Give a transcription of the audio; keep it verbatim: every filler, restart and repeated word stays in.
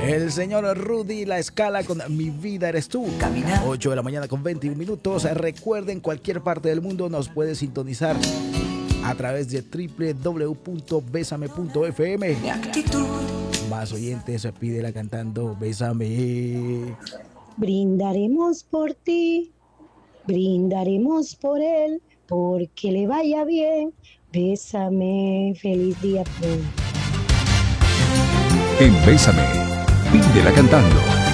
El señor Rudy La Escala con Mi Vida Eres Tú. ocho de la mañana con veintiún minutos. Recuerden, cualquier parte del mundo nos puede sintonizar a través de doble u doble u doble u punto besame punto f m. Más oyentes, pídela cantando Bésame. Brindaremos por ti, brindaremos por él, porque le vaya bien. Bésame, feliz día. En Bésame, pídela cantando.